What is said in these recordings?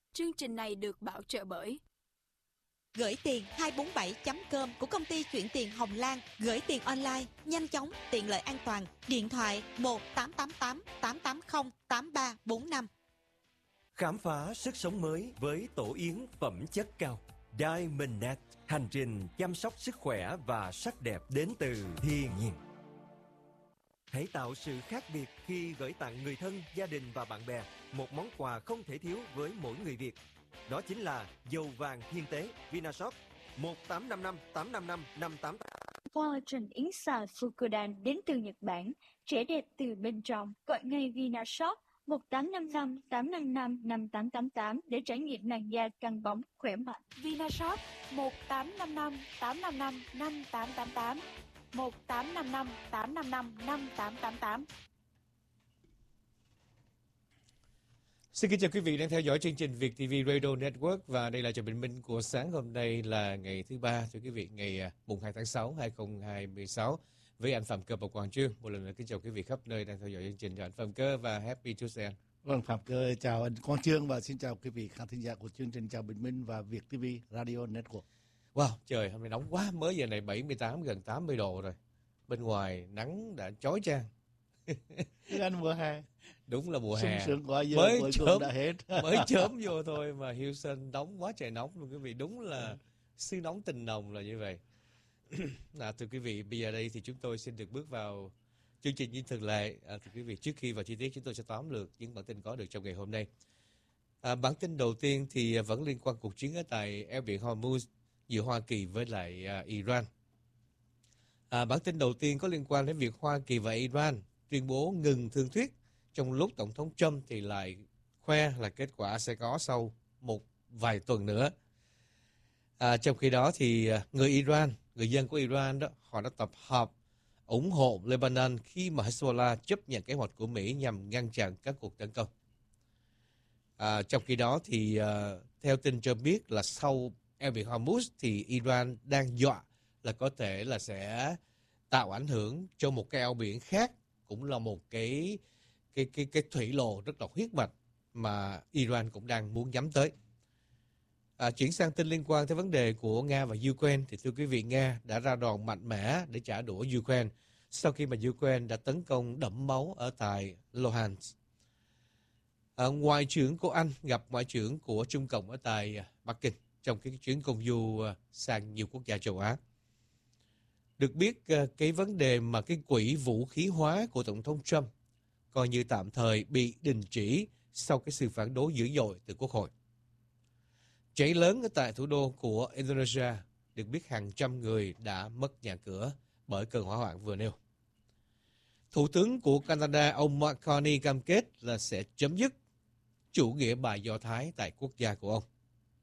Chương trình này được bảo trợ bởi Gửi tiền 247.com của công ty chuyển tiền Hồng Lan. Gửi tiền online, nhanh chóng, tiện lợi an toàn. Điện thoại 1-888-880-8345. Khám phá sức sống mới với tổ yến phẩm chất cao Diamond Net. Hành trình chăm sóc sức khỏe và sắc đẹp đến từ thiên nhiên. Hãy tạo sự khác biệt khi gửi tặng người thân, gia đình và bạn bè một món quà không thể thiếu với mỗi người Việt. Đó chính là dầu vàng thiên tế Vinashop 1855-855-588. Collagen yến xào Fukudan đến từ Nhật Bản, trẻ đẹp từ bên trong. Gọi ngay Vinashop 1855-855-5888 để trải nghiệm làn da căng bóng, khỏe mạnh. Vinashop 1855-855-5888 1855-855-5888. Xin kính chào quý vị đang theo dõi chương trình Việt TV Radio Network, và đây là Trần Bình Minh của sáng hôm nay là ngày thứ ba thưa quý vị, ngày mùng 2 tháng 6 2026 với anh Phạm Cơ và Quang Trương. Một lần nữa kính chào quý vị khắp nơi đang theo dõi chương trình. Chào anh Phạm Cơ và Happy Tuesday. Vâng, Phạm Cơ chào anh Quang Trương và xin chào quý vị khán thính giả của chương trình Chào Bình Minh và Việt TV Radio Network. Wow, trời hôm nay nóng quá, mới giờ này 78 gần 80 độ rồi. Bên ngoài nắng đã chói chang. Anh mùa hè. Đúng là mùa hè. Sung quá giờ mới cuối chớm cùng đã hết. Mới chớm vô thôi mà Houston nóng quá trời nóng luôn quý vị. Đúng là siêu nóng tình nồng là như vậy. Thưa quý vị, bây giờ đây thì chúng tôi xin được bước vào chương trình như thường lệ. Thưa quý vị, trước khi vào chi tiết chúng tôi sẽ tóm lược những bản tin có được trong ngày hôm nay. Bản tin đầu tiên thì vẫn liên quan cuộc chiến ở tại eo biển Hormuz giữa Hoa Kỳ với lại Iran. Bản tin đầu tiên có liên quan đến việc Hoa Kỳ và Iran tuyên bố ngừng thương thuyết, trong lúc Tổng thống Trump thì lại khoe là kết quả sẽ có sau một vài tuần nữa. Trong khi đó thì người dân của Iran đó, họ đã tập hợp ủng hộ Lebanon khi mà Hezbollah chấp nhận kế hoạch của Mỹ nhằm ngăn chặn các cuộc tấn công. Trong khi đó thì theo tin cho biết là sau eo biển Hormuz thì Iran đang dọa là có thể là sẽ tạo ảnh hưởng cho một cái eo biển khác, cũng là một cái thủy lộ rất là huyết mạch mà Iran cũng đang muốn nhắm tới. Chuyển sang tin liên quan tới vấn đề của Nga và Ukraine thì thưa quý vị, Nga đã ra đòn mạnh mẽ để trả đũa Ukraine sau khi mà Ukraine đã tấn công đẫm máu ở tại Luhansk. Ngoại trưởng của Anh gặp ngoại trưởng của Trung Cộng ở tại Bắc Kinh trong cái chuyến công du sang nhiều quốc gia châu Á. Được biết cái vấn đề mà cái quỹ vũ khí hóa của Tổng thống Trump coi như tạm thời bị đình chỉ sau cái sự phản đối dữ dội từ Quốc hội. Cháy lớn ở tại thủ đô của Indonesia, được biết hàng trăm người đã mất nhà cửa bởi cơn hỏa hoạn vừa nêu. Thủ tướng của Canada ông Mark Carney cam kết là sẽ chấm dứt chủ nghĩa bài Do Thái tại quốc gia của ông.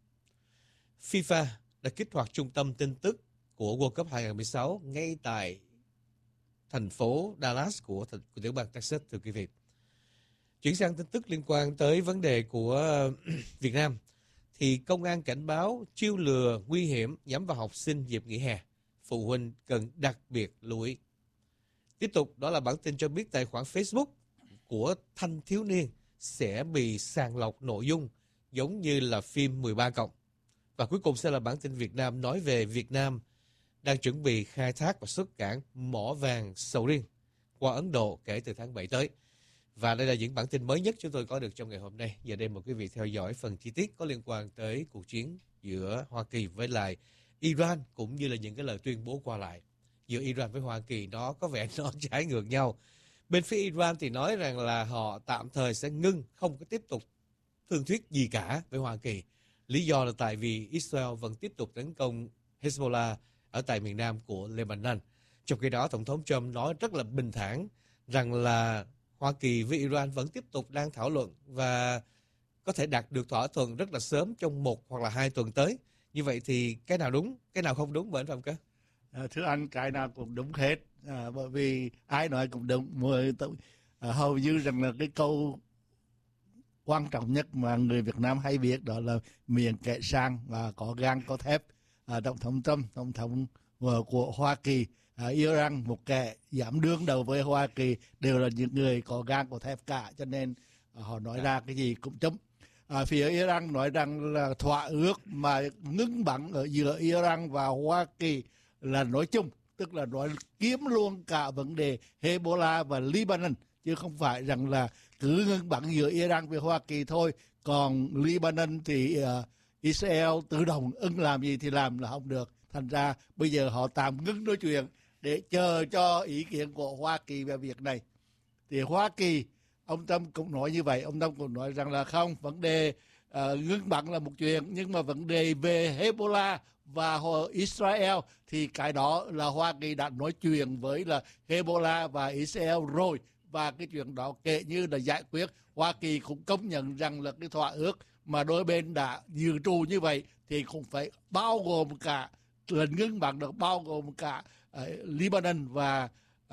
FIFA đã kích hoạt trung tâm tin tức của World Cup 2016 ngay tại thành phố Dallas của tiểu bang Texas, thưa quý vị. Chuyển sang tin tức liên quan tới vấn đề của Việt Nam, thì công an cảnh báo chiêu lừa nguy hiểm nhắm vào học sinh dịp nghỉ hè. Phụ huynh cần đặc biệt lưu ý. Tiếp tục, đó là bản tin cho biết tài khoản Facebook của thanh thiếu niên sẽ bị sàng lọc nội dung giống như là phim 13+. Và cuối cùng sẽ là bản tin Việt Nam nói về Việt Nam đang chuẩn bị khai thác và xuất cảng mỏ vàng sầu riêng qua Ấn Độ kể từ tháng 7 tới. Và đây là những bản tin mới nhất chúng tôi có được trong ngày hôm nay. Giờ đây mời quý vị theo dõi phần chi tiết có liên quan tới cuộc chiến giữa Hoa Kỳ với lại Iran, cũng như là những cái lời tuyên bố qua lại giữa Iran với Hoa Kỳ. Nó có vẻ nó trái ngược nhau. Bên phía Iran thì nói rằng là họ tạm thời sẽ ngưng, không có tiếp tục thương thuyết gì cả với Hoa Kỳ. Lý do là tại vì Israel vẫn tiếp tục tấn công Hezbollah ở tại miền nam của Lebanon. Trong khi đó, Tổng thống Trump nói rất là bình thản rằng là Hoa Kỳ với Iran vẫn tiếp tục đang thảo luận và có thể đạt được thỏa thuận rất là sớm trong 1 hoặc là 2 tuần tới. Như vậy thì cái nào đúng, cái nào không đúng, bởi Phạm Cơ? Thưa anh, cái nào cũng đúng hết, bởi vì ai nói cũng đúng. Hầu như rằng là cái câu quan trọng nhất mà người Việt Nam hay biết đó là miệng kẻ sang và có gan có thép. Tổng thống Trump, tổng thống của Hoa Kỳ, yêu rằng một kẻ dám đương đầu với Hoa Kỳ đều là những người có gan có thép cả, cho nên họ nói ra cái gì cũng trúng. phía Iran nói rằng là thỏa ước mà ngưng bắn ở giữa Iran và Hoa Kỳ là nói chung, tức là nói kiếm luôn cả vấn đề Hezbollah và Lebanon, chứ không phải rằng là cứ ngưng bắn giữa Iran với Hoa Kỳ thôi, còn Lebanon thì Israel tự động ưng làm gì thì làm là không được. Thành ra bây giờ họ tạm ngưng nói chuyện để chờ cho ý kiến của Hoa Kỳ về việc này. Thì Hoa Kỳ, ông Trump cũng nói như vậy, ông Trump cũng nói rằng là không, vấn đề ngưng bắn là một chuyện, nhưng mà vấn đề về Hezbollah và Israel thì cái đó là Hoa Kỳ đã nói chuyện với là Hezbollah và Israel rồi, và cái chuyện đó kể như là giải quyết. Hoa Kỳ cũng công nhận rằng là cái thỏa ước mà đôi bên đã dự trù như vậy thì cũng phải bao gồm cả lệnh ngưng bắn, được bao gồm cả Lebanon và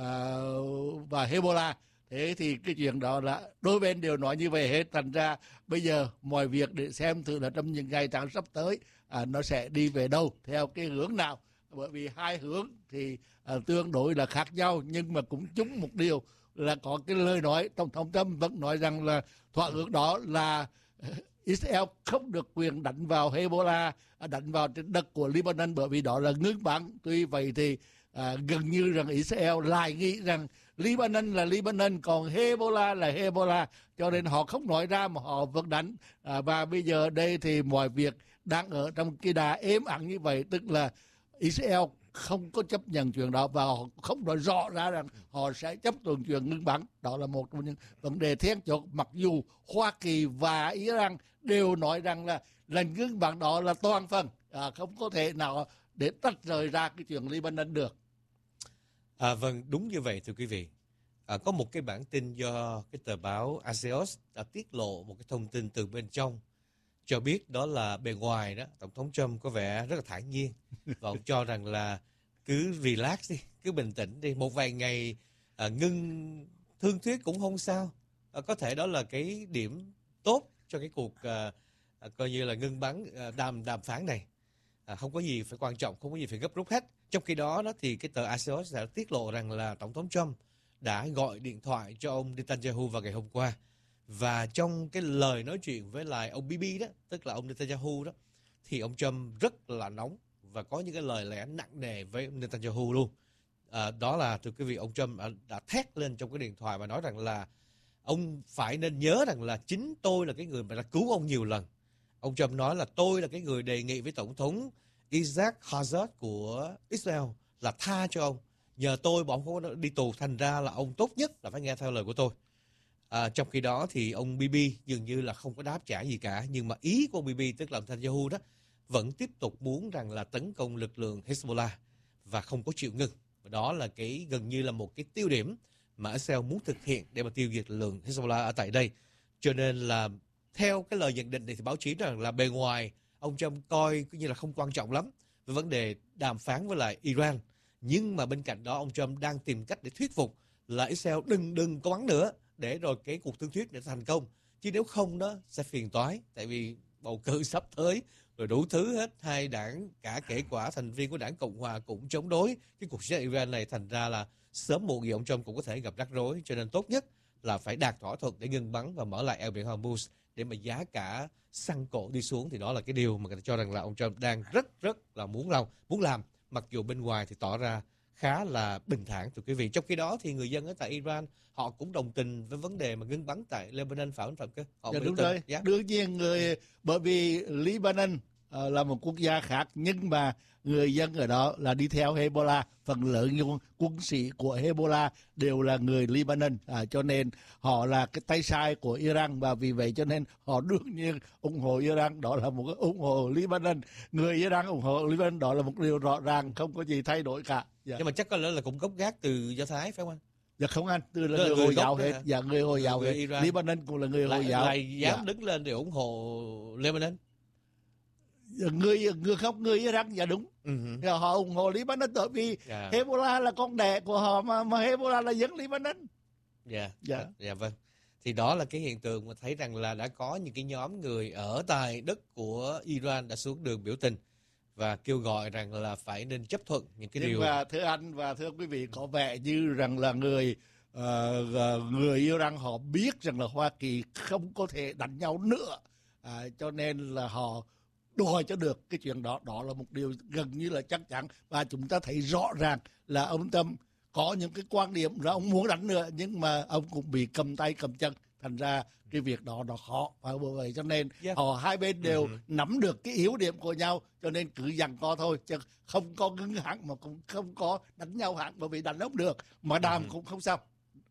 Hezbollah. Thế thì cái chuyện đó là đôi bên đều nói như vậy hết. Thành ra bây giờ mọi việc để xem thử là trong những ngày tháng sắp tới nó sẽ đi về đâu, theo cái hướng nào. Bởi vì hai hướng thì tương đối là khác nhau, nhưng mà cũng chung một điều là có cái lời nói, Tổng thống Trump vẫn nói rằng là thỏa ước đó là Israel không được quyền đánh vào Hezbollah, đánh vào trên đất của Lebanon, bởi vì đó là ngưng bắn. Tuy vậy thì gần như rằng Israel lại nghĩ rằng Lebanon là Lebanon, còn Hezbollah là Hezbollah, cho nên họ không nói ra mà họ vẫn đánh. Và bây giờ đây thì mọi việc đang ở trong cái đà êm ắng như vậy, tức là Israel không có chấp nhận chuyện đó, và họ không nói rõ ra rằng họ sẽ chấp thuận chuyện ngưng bắn. Đó là một trong những vấn đề then chốt, mặc dù Hoa Kỳ và Iran đều nói rằng là lệnh ngưng bắn đó là toàn phần, không có thể nào để tách rời ra cái chuyện Lebanon được. Vâng, đúng như vậy thưa quý vị. Có một cái bản tin do cái tờ báo Axios đã tiết lộ một cái thông tin từ bên trong, cho biết đó là bề ngoài đó Tổng thống Trump có vẻ rất là thản nhiên, và ông cho rằng là cứ relax đi, cứ bình tĩnh đi, một vài ngày ngưng thương thuyết cũng không sao. Có thể đó là cái điểm tốt cho cái cuộc coi như là ngưng bắn, đàm phán này. Không có gì phải quan trọng, không có gì phải gấp rút hết. Trong khi đó thì cái tờ Axios đã tiết lộ rằng là Tổng thống Trump đã gọi điện thoại cho ông Netanyahu vào ngày hôm qua. Và trong cái lời nói chuyện với lại ông Bibi đó, tức là ông Netanyahu đó, thì ông Trump rất là nóng và có những cái lời lẽ nặng nề với ông Netanyahu luôn. Đó là thưa quý vị, ông Trump đã thét lên trong cái điện thoại và nói rằng là ông phải nên nhớ rằng là chính tôi là cái người mà đã cứu ông nhiều lần. Ông Trump nói là tôi là cái người đề nghị với Tổng thống Isaac Herzog của Israel là tha cho ông. Nhờ tôi mà ông không có đi tù, thành ra là ông tốt nhất là phải nghe theo lời của tôi. Trong khi đó thì ông Bibi dường như là không có đáp trả gì cả. Nhưng mà ý của ông Bibi, tức là ông Netanyahu đó, vẫn tiếp tục muốn rằng là tấn công lực lượng Hezbollah và không có chịu ngừng. Và đó là cái gần như là một cái tiêu điểm mà Israel muốn thực hiện để mà tiêu diệt lực lượng Hezbollah ở tại đây. Cho nên là theo cái lời nhận định này thì báo chí rằng là bề ngoài ông Trump coi như là không quan trọng lắm về vấn đề đàm phán với lại Iran. Nhưng mà bên cạnh đó ông Trump đang tìm cách để thuyết phục là Israel đừng có bắn nữa, để rồi cái cuộc thương thuyết để thành công. Chứ nếu không đó sẽ phiền toái, tại vì bầu cử sắp tới rồi đủ thứ hết. Hai đảng, cả kể cả thành viên của đảng Cộng Hòa cũng chống đối cái cuộc chiến Iran này, thành ra là sớm muộn gì ông Trump cũng có thể gặp rắc rối. Cho nên tốt nhất là phải đạt thỏa thuận để ngừng bắn và mở lại eo biển Hormuz để mà giá cả xăng cộ đi xuống. Thì đó là cái điều mà người ta cho rằng là ông Trump đang rất là muốn làm, mặc dù bên ngoài thì tỏ ra khá là bình thản thưa quý vị. Trong khi đó thì người dân ở tại Iran họ cũng đồng tình với vấn đề mà ngưng bắn tại Lebanon, phải không Phạm cơ? Đúng rồi. Đương nhiên bởi vì Lebanon là một quốc gia khác, nhưng mà người dân ở đó là đi theo Hezbollah, phần lớn quân sĩ của Hezbollah đều là người Lebanon, cho nên họ là cái tay sai của Iran, và vì vậy cho nên họ đương nhiên ủng hộ Iran. Đó là một cái ủng hộ Lebanon, người Iran ủng hộ Lebanon, đó là một điều rõ ràng, không có gì thay đổi cả. Nhưng mà chắc có lẽ là cũng gốc gác từ Do Thái phải không anh? Dạ không anh, từ là người Hồi giáo hết. Dạ người Hồi giáo hết. Lebanon cũng là người Hồi giáo. Lại dám đứng lên để ủng hộ Lebanon. Người Iran, dạ đúng. Họ ủng hộ Lebanon bởi vì Hezbollah là con đẻ của họ, mà Hezbollah là dân Lebanon. Dạ vâng. Thì đó là cái hiện tượng mà thấy rằng là đã có những cái nhóm người ở tại đất của Iran đã xuống đường biểu tình và kêu gọi rằng là phải nên chấp thuận những cái điều. Và thưa anh và thưa quý vị, có vẻ như rằng là người Iran họ biết rằng là Hoa Kỳ không có thể đánh nhau nữa, cho nên là họ đòi cho được cái chuyện đó. Đó là một điều gần như là chắc chắn, và chúng ta thấy rõ ràng là ông Trump có những cái quan điểm là ông muốn đánh nữa, nhưng mà ông cũng bị cầm tay cầm chân, thành ra cái việc đó nó khó. Và bởi vậy cho nên họ hai bên đều nắm được cái yếu điểm của nhau, cho nên cứ giằng co thôi, chứ không có ngưng hẳn mà cũng không có đánh nhau hẳn, bởi vì đánh không được mà đàm cũng không xong.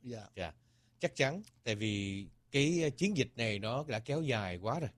Chắc chắn, tại vì cái chiến dịch này nó đã kéo dài quá rồi.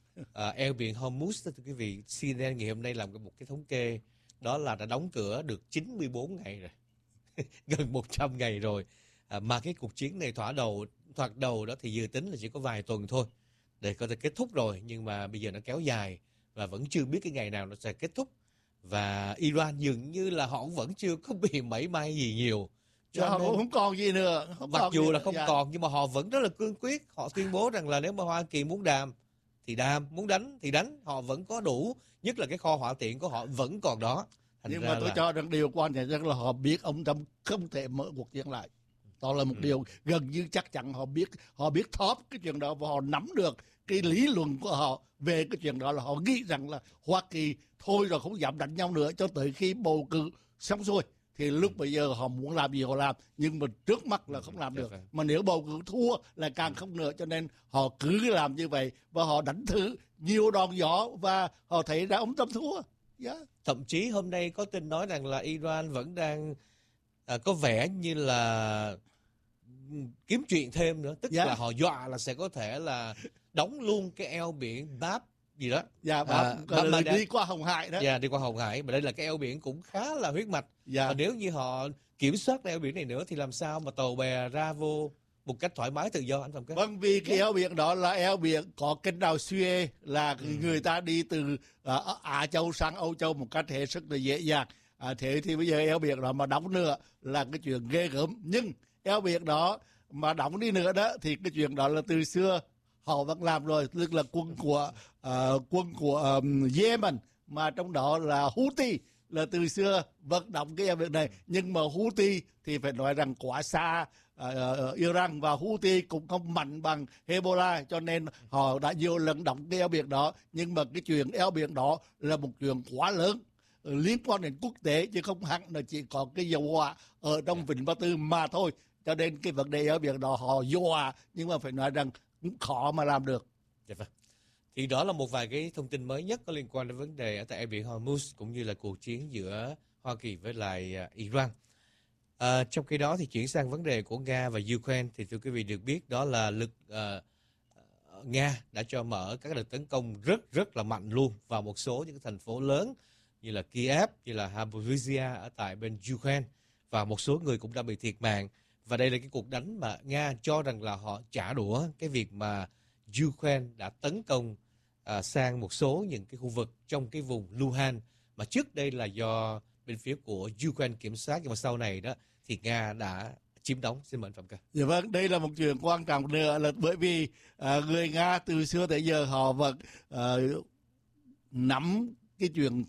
Eo biển Hormuz, thưa quý vị, CNN ngày hôm nay làm một cái thống kê, đó là đã đóng cửa được 94 ngày rồi. Gần 100 ngày rồi. Mà cái cuộc chiến này thoạt đầu đó thì dự tính là chỉ có vài tuần thôi để có thể kết thúc rồi, nhưng mà bây giờ nó kéo dài và vẫn chưa biết cái ngày nào nó sẽ kết thúc. Và Iran dường như là họ vẫn chưa có bị mảy may gì nhiều. Cho họ cũng không còn gì nữa. Mặc dù là không còn, nhưng mà họ vẫn rất là cương quyết. Họ tuyên bố rằng là nếu mà Hoa Kỳ muốn đàm thì đàm, muốn đánh thì đánh. Họ vẫn có đủ, nhất là cái kho hỏa tiện của họ vẫn còn đó. Nhưng mà tôi cho rằng điều quan trọng nhất là họ biết ông Trump không thể mở cuộc chiến lại. Đó là một điều gần như chắc chắn. Họ biết thóp cái chuyện đó, và họ nắm được cái lý luận của họ về cái chuyện đó, là họ nghĩ rằng là Hoa Kỳ thôi rồi không dám đánh nhau nữa cho tới khi bầu cử xong xuôi. Thì lúc bây giờ họ muốn làm gì họ làm, nhưng mà trước mắt là không làm được. Mà nếu bầu cử thua là càng không nữa, cho nên họ cứ làm như vậy và họ đánh thử nhiều đòn gió và họ thấy ra ông Trump thua. Thậm chí hôm nay có tin nói rằng là Iran vẫn đang có vẻ như là kiếm chuyện thêm nữa, tức là họ dọa là sẽ có thể là đóng luôn cái eo biển Bab gì đó. Đi qua Hồng Hải đó. Đi qua Hồng Hải, mà đây là cái eo biển cũng khá là huyết mạch. Và nếu như họ kiểm soát eo biển này nữa thì làm sao mà tàu bè ra vô một cách thoải mái tự do, anh Phạm Kết? Vâng, vì cái eo biển đó là eo biển có kênh đào Suez, là người ta đi từ Á Châu sang Âu Châu một cách hết sức là dễ dàng. Thế thì bây giờ eo biển đó mà đóng nữa là cái chuyện ghê gớm. Nhưng eo biển đó mà đóng đi nữa đó thì cái chuyện đó là từ xưa họ vẫn làm rồi, tức là quân của Yemen, mà trong đó là Houthi là từ xưa vận động cái eo biển này. Nhưng mà Houthi thì phải nói rằng quá xa Iran, và Houthi cũng không mạnh bằng Hezbollah, cho nên họ đã nhiều lần đóng cái eo biển đó. Nhưng mà cái chuyện eo biển đó là một chuyện quá lớn, liên quan đến quốc tế, chứ không hẳn là chỉ có cái dầu hỏa ở trong Vịnh Ba Tư mà thôi. Cho nên cái vấn đề eo biển đó họ dọa, nhưng mà phải nói rằng cũng khó mà làm được. Thì đó là một vài cái thông tin mới nhất có liên quan đến vấn đề ở tại eo biển Hormuz, cũng như là cuộc chiến giữa Hoa Kỳ với lại Iran. Trong khi đó thì chuyển sang vấn đề của Nga và Ukraine, thì thưa quý vị được biết đó là Nga đã cho mở các đợt tấn công rất là mạnh luôn vào một số những thành phố lớn như là Kiev, như là Zaporizhia ở tại bên Ukraine, và một số người cũng đã bị thiệt mạng. Và đây là cái cuộc đánh mà Nga cho rằng là họ trả đũa cái việc mà Ukraine đã tấn công sang một số những cái khu vực trong cái vùng Luhansk mà trước đây là do bên phía của Ukraine kiểm soát, nhưng mà sau này đó thì Nga đã chiếm đóng. Xin mời anh Phạm Cơ. Dạ vâng, đây là một chuyện quan trọng nữa, là bởi vì người Nga từ xưa tới giờ họ vẫn nắm cái chuyện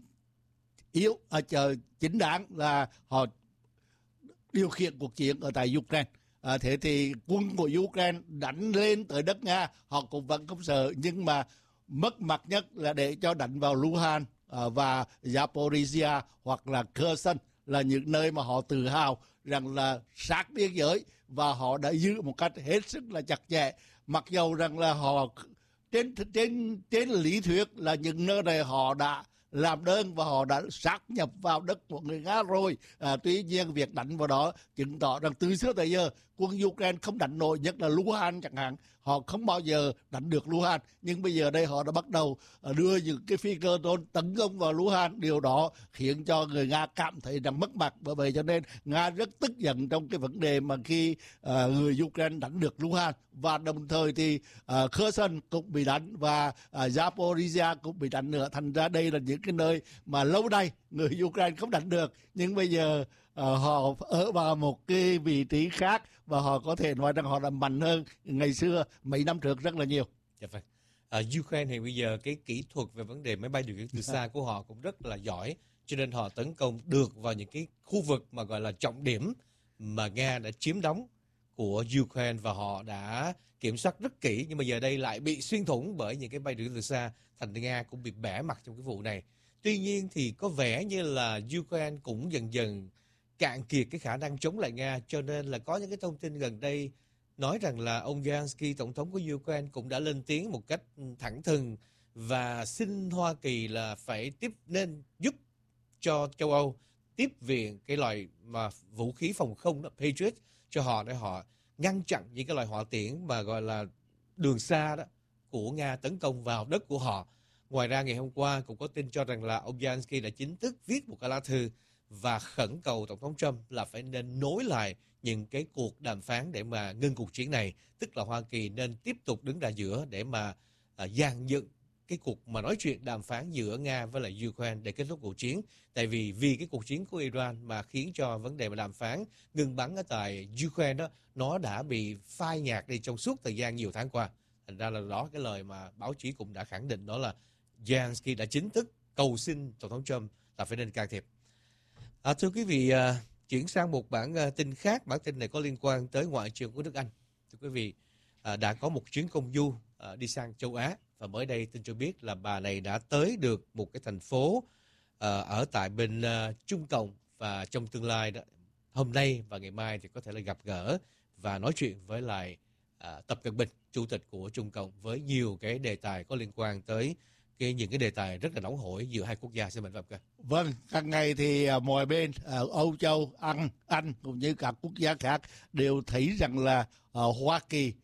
chính đáng là họ điều khiển cuộc chiến ở tại Ukraine. Thế thì quân của Ukraine đánh lên tới đất Nga họ cũng vẫn không sợ, nhưng mà mất mặt nhất là để cho đánh vào Luhansk và Zaporizhia hoặc là Kherson, là những nơi mà họ tự hào rằng là sát biên giới, và họ đã giữ một cách hết sức là chặt chẽ. Mặc dầu rằng là họ trên lý thuyết là những nơi này họ đã làm đơn và họ đã sát nhập vào đất của người Nga rồi. Tuy nhiên việc đánh vào đó chứng tỏ rằng từ xưa tới giờ quân Ukraine không đánh nổi, nhất là Luhansk chẳng hạn, họ không bao giờ đánh được Luhansk. Nhưng bây giờ đây họ đã bắt đầu đưa những cái phi cơ drone tấn công vào Luhansk. Điều đó khiến cho người Nga cảm thấy rằng mất mặt. Bởi vậy cho nên Nga rất tức giận trong cái vấn đề mà khi người Ukraine đánh được Luhansk, và đồng thời thì Kherson cũng bị đánh và Zaporizhia cũng bị đánh nữa. Thành ra đây là những cái nơi mà lâu nay người Ukraine không đánh được, nhưng bây giờ họ ở vào một cái vị trí khác, và họ có thể nói rằng họ đã mạnh hơn ngày xưa mấy năm trước rất là nhiều. Ukraine thì bây giờ cái kỹ thuật về vấn đề máy bay điều khiển từ xa của họ cũng rất là giỏi, cho nên họ tấn công được vào những cái khu vực mà gọi là trọng điểm mà Nga đã chiếm đóng của Ukraine và họ đã kiểm soát rất kỹ, nhưng mà giờ đây lại bị xuyên thủng bởi những cái bay rỉa từ xa, thành Nga cũng bị bẻ mặt trong cái vụ này. Tuy nhiên thì có vẻ như là Ukraine cũng dần dần cạn kiệt cái khả năng chống lại Nga, cho nên là có những cái thông tin gần đây nói rằng là ông Zelensky, tổng thống của Ukraine, cũng đã lên tiếng một cách thẳng thừng và xin Hoa Kỳ là phải nên giúp cho châu Âu tiếp viện cái loại mà vũ khí phòng không đó, Patriot, cho họ để họ ngăn chặn những cái loại hỏa tiễn mà gọi là đường xa đó của Nga tấn công vào đất của họ. Ngoài ra ngày hôm qua cũng có tin cho rằng là ông Zelensky đã chính thức viết một cái lá thư và khẩn cầu Tổng thống Trump là phải nên nối lại những cái cuộc đàm phán để mà ngưng cuộc chiến này, tức là Hoa Kỳ nên tiếp tục đứng ra giữa để mà dàn dựng cái cuộc mà nói chuyện đàm phán giữa Nga với lại Ukraine để kết thúc cuộc chiến. Tại vì cái cuộc chiến của Iran mà khiến cho vấn đề mà đàm phán ngừng bắn ở tại Ukraine đó, nó đã bị phai nhạt đi trong suốt thời gian nhiều tháng qua. Thành ra là đó cái lời mà báo chí cũng đã khẳng định, đó là Zelensky đã chính thức cầu xin Tổng thống Trump là phải nên can thiệp. Thưa quý vị, chuyển sang một bản tin khác. Bản tin này có liên quan tới Ngoại trưởng của nước Anh. Thưa quý vị, đã có một chuyến công du đi sang châu Á, và mới đây tin cho biết là bà này đã tới được một cái thành phố ở tại bên Trung Cộng, và trong tương lai đó, hôm nay và ngày mai thì có thể là gặp gỡ và nói chuyện với lại Tập Cận Bình, chủ tịch của Trung Cộng, với nhiều cái đề tài có liên quan tới những cái đề tài rất là nóng hổi giữa hai quốc gia. Xin mời Phạm. Vâng, càng ngày thì mọi bên Âu Châu, Anh cũng như các quốc gia khác đều thấy rằng là Hoa Kỳ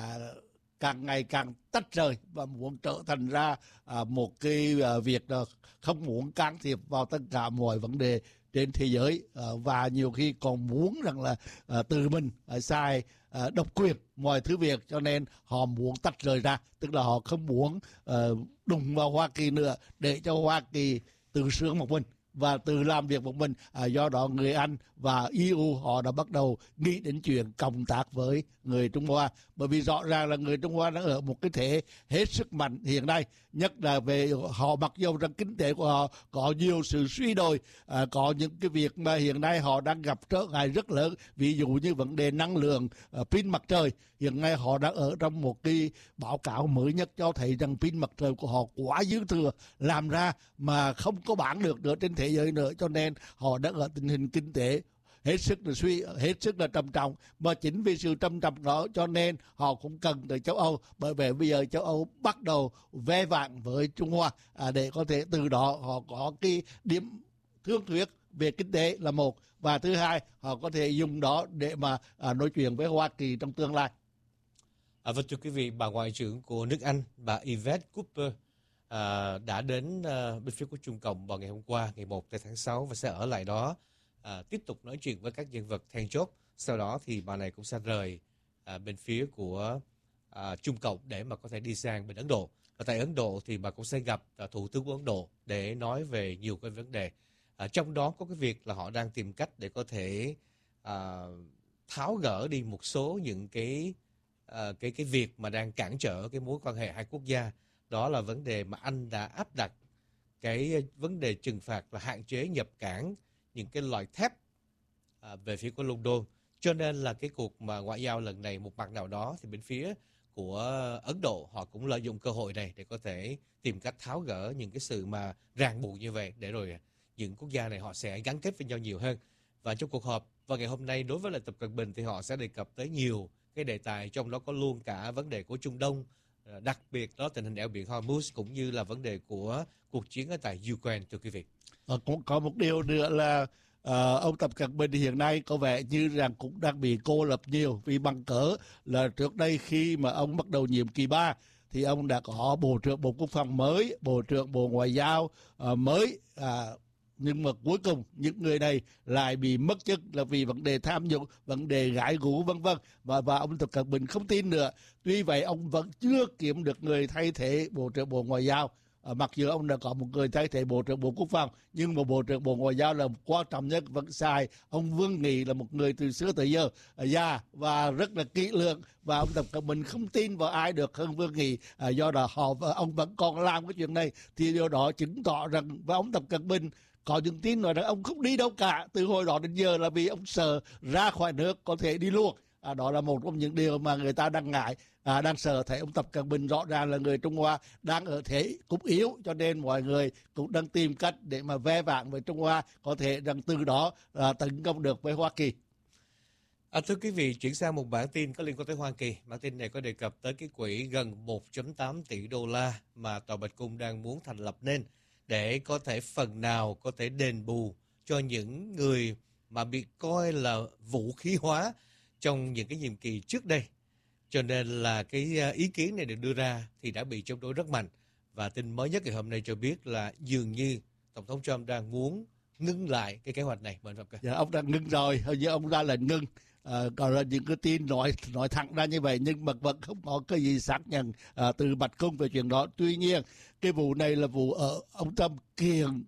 càng ngày càng tách rời và muốn trở thành ra một cái việc không muốn can thiệp vào tất cả mọi vấn đề trên thế giới, và nhiều khi còn muốn rằng là tự mình xài độc quyền mọi thứ việc, cho nên họ muốn tách rời ra, tức là họ không muốn đụng vào Hoa Kỳ nữa, để cho Hoa Kỳ tự sướng một mình và tự làm việc một mình. Do đó người Anh và EU họ đã bắt đầu nghĩ đến chuyện cộng tác với người Trung Hoa, bởi vì rõ ràng là người Trung Hoa đang ở một cái thế hết sức mạnh hiện nay, nhất là về họ, mặc dù rằng kinh tế của họ có nhiều sự suy đồi, có những cái việc mà hiện nay họ đang gặp trở ngại rất lớn, ví dụ như vấn đề năng lượng, pin mặt trời. Hiện nay họ đang ở trong một cái báo cáo mới nhất cho thấy rằng pin mặt trời của họ quá dư thừa, làm ra mà không có bán được nữa trên thế giới nữa, cho nên họ đang ở tình hình kinh tế hết sức là hết sức là trầm trọng. Mà chính vì sự trầm trọng đó cho nên họ cũng cần tới châu Âu, bởi vì bây giờ châu Âu bắt đầu ve vãn với Trung Hoa để có thể từ đó họ có cái điểm thương thuyết về kinh tế là một, và thứ hai họ có thể dùng đó để mà nói chuyện với Hoa Kỳ trong tương lai. Vâng, thưa quý vị, bà Ngoại trưởng của nước Anh, bà Yvette Cooper đã đến bên phía của Trung Cộng vào ngày hôm qua, ngày 1 tháng 6, và sẽ ở lại đó tiếp tục nói chuyện với các nhân vật then chốt. Sau đó thì bà này cũng sẽ rời bên phía của Trung Cộng để mà có thể đi sang bên Ấn Độ. Và tại Ấn Độ thì bà cũng sẽ gặp Thủ tướng của Ấn Độ để nói về nhiều cái vấn đề. Trong đó có cái việc là họ đang tìm cách để có thể tháo gỡ đi một số những cái việc mà đang cản trở cái mối quan hệ hai quốc gia. Đó là vấn đề mà Anh đã áp đặt cái vấn đề trừng phạt là hạn chế nhập cảng những cái loại thép về phía của London. Cho nên là cái cuộc mà ngoại giao lần này, một mặt nào đó thì bên phía của Ấn Độ họ cũng lợi dụng cơ hội này để có thể tìm cách tháo gỡ những cái sự mà ràng buộc như vậy, để rồi những quốc gia này họ sẽ gắn kết với nhau nhiều hơn. Và trong cuộc họp vào ngày hôm nay đối với lại Tập Cận Bình thì họ sẽ đề cập tới nhiều cái đề tài, trong đó có luôn cả vấn đề của Trung Đông, đặc biệt đó tình hình eo biển Hormuz, cũng như là vấn đề của cuộc chiến ở tại Ukraine. Thưa quý vị, cũng có một điều nữa là ông Tập Cận Bình hiện nay có vẻ như rằng cũng đang bị cô lập nhiều, vì bằng cớ là trước đây khi mà ông bắt đầu nhiệm kỳ 3 thì ông đã có Bộ trưởng Bộ Quốc phòng mới, Bộ trưởng Bộ Ngoại giao mới, nhưng mà cuối cùng những người này lại bị mất chức là vì vấn đề tham nhũng, vấn đề gãi gú vân vân, và ông Tập Cận Bình không tin nữa. Tuy vậy ông vẫn chưa kiếm được người thay thế Bộ trưởng Bộ Ngoại giao. Mặc dù ông đã có một người thay thế Bộ trưởng Bộ Quốc phòng, nhưng mà Bộ trưởng Bộ Ngoại giao là quan trọng nhất vẫn sai. Ông Vương Nghị là một người từ xưa tới giờ già và rất là kỹ lưỡng, và ông Tập Cận Bình không tin vào ai được hơn Vương Nghị. Do đó ông vẫn còn làm cái chuyện này, thì điều đó chứng tỏ rằng và ông Tập Cận Bình có những tin nói rằng ông không đi đâu cả từ hồi đó đến giờ là vì ông sợ ra khỏi nước có thể đi luôn. Đó là một trong những điều mà người ta đang ngại, đang sợ. Thấy ông Tập Cận Bình rõ ràng là người Trung Hoa đang ở thế cũng yếu, cho nên mọi người cũng đang tìm cách để mà ve vãn với Trung Hoa, có thể rằng từ đó tấn công được với Hoa Kỳ. Thưa quý vị, chuyển sang một bản tin có liên quan tới Hoa Kỳ. Bản tin này có đề cập tới cái quỹ gần 1.8 tỷ đô la mà Tòa Bạch Cung đang muốn thành lập nên để có thể phần nào có thể đền bù cho những người mà bị coi là vũ khí hóa trong những cái nhiệm kỳ trước đây. Cho nên là cái ý kiến này được đưa ra thì đã bị chống đối rất mạnh. Và tin mới nhất ngày hôm nay cho biết là dường như Tổng thống Trump đang muốn ngưng lại cái kế hoạch này. Mời Phạm Cơ. Dạ, ông đang ngưng rồi, hình như ông ra lệnh ngưng. Còn là những cái tin nói thẳng ra như vậy, nhưng mà vẫn không có cái gì xác nhận từ Bạch Cung về chuyện đó. Tuy nhiên cái vụ này là vụ ở ông Trump kiện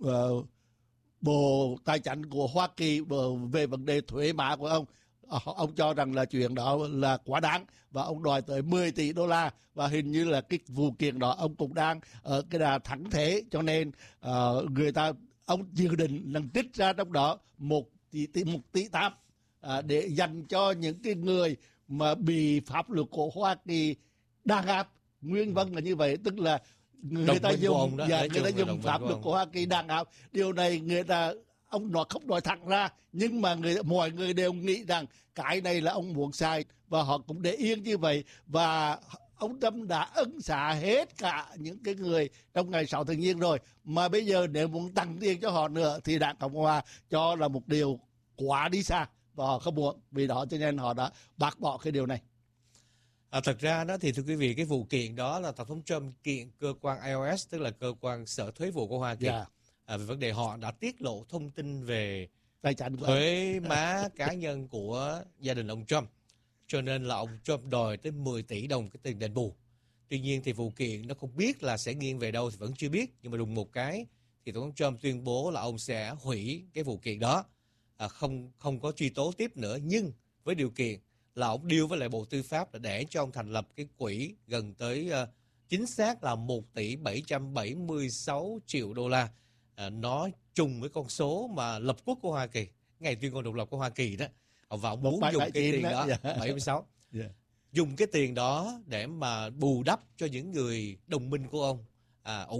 Bộ Tài chính của Hoa Kỳ về vấn đề thuế má của ông. Ông cho rằng là chuyện đó là quá đáng và ông đòi tới 10 tỷ đô la, và hình như là cái vụ kiện đó ông cũng đang ở cái đà thắng thế, cho nên ông dự định là trích ra trong đó 1 tỷ 8 để dành cho những cái người mà bị pháp luật của Hoa Kỳ đàn áp. Nguyên văn là như vậy, tức là người ta dùng pháp luật của Hoa Kỳ đàn áp. Điều này ông nói không nói thẳng ra, nhưng mà mọi người đều nghĩ rằng cái này là ông muốn sai, và họ cũng để yên như vậy. Và ông Trump đã ân xá hết cả những cái người trong ngày 6 tháng Giêng rồi, mà bây giờ nếu muốn tăng tiền cho họ nữa thì Đảng Cộng hòa cho là một điều quá đi xa, và họ không muốn. Vì đó cho nên họ đã bác bỏ cái điều này. Thật ra đó thì thưa quý vị, cái vụ kiện đó là Tổng thống Trump kiện cơ quan IRS, tức là cơ quan sở thuế vụ của Hoa Kỳ. Về vấn đề họ đã tiết lộ thông tin về tài chính thuế má cá nhân của gia đình ông Trump. Cho nên là ông Trump đòi tới 10 tỷ đồng cái tiền đền bù. Tuy nhiên thì vụ kiện nó không biết là sẽ nghiêng về đâu thì vẫn chưa biết. Nhưng mà đùng một cái thì Tổng thống Trump tuyên bố là ông sẽ hủy cái vụ kiện đó. Không có truy tố tiếp nữa. Nhưng với điều kiện là ông deal với lại Bộ Tư pháp là để cho ông thành lập cái quỹ gần tới chính xác là 1 tỷ 776 triệu đô la. Nó trùng với con số mà lập quốc của Hoa Kỳ, ngày tuyên ngôn độc lập của Hoa Kỳ đó. Và ông muốn dùng cái tiền đó, 76. Dùng cái tiền đó để mà bù đắp cho những người đồng minh của ông, ủng